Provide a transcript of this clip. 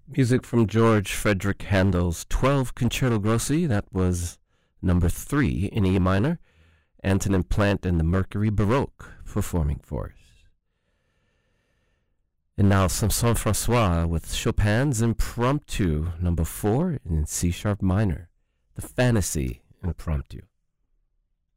Music from George Frederick Handel's 12 Concerto Grossi. That was number 3 in E minor. Antonin Plant and the Mercury Baroque performing for us. And now some Saint-François with Chopin's Impromptu, number 4 in C-sharp minor, the Fantasy Impromptu.